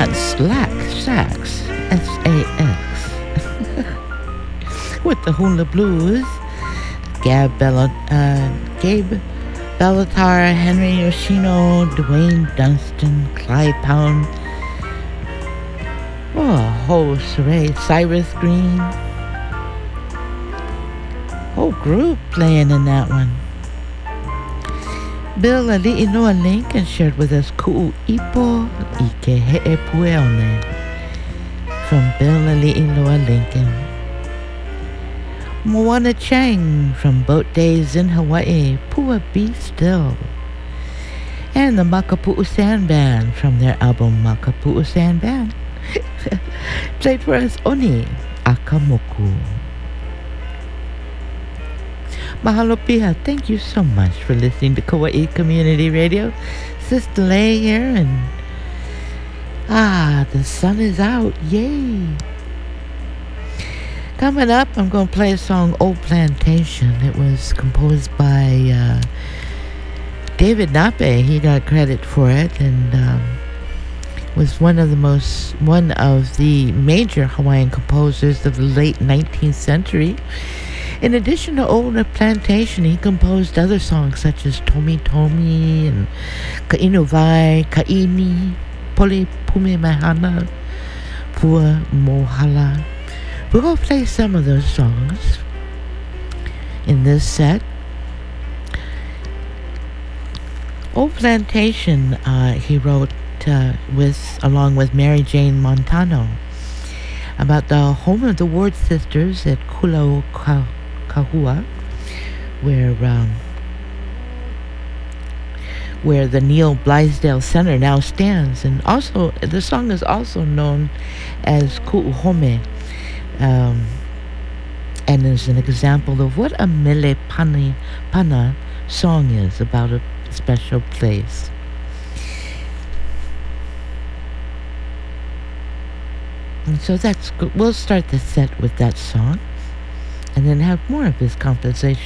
Grant Sax, S-A-X, with the Hula Blues. Gabe Bellatar, Henry Yoshino, Dwayne Dunstan, Clyde Pound, a whole array, Cyrus Green, whole group playing in that one. Bill Ali'inoa Lincoln shared with us Ku'u Ipo Ike He'e Pueone from Bill Ali'inoa Lincoln. Moana Chang from Boat Days in Hawaii, Pua Be Still. And the Makapu'u Sand Band from their album Makapu'u Sand Band played for us Oni Akamoku. Mahalo Piha, thank you so much for listening to Kauai Community Radio. Sister Lay here, and the sun is out, yay! Coming up, I'm going to play a song, Old Plantation. It was composed by David Nape. He got credit for it, and was one of the major Hawaiian composers of the late 19th century. In addition to Old Plantation, he composed other songs such as Tomi Tomi and Ka'inu Vai, Ka'ini, Poli Pume Mahana, Pua Mohala. We're going to play some of those songs in this set. Old Plantation, he wrote along with Mary Jane Montano about the home of the Ward sisters at Kulaokahua, where the Neil Blaisdell Center now stands. And also, the song is also known as Ku'uhome, and is an example of what a Mele Pana song is, about a special place. And so we'll start the set with that song, and then have more of his composition.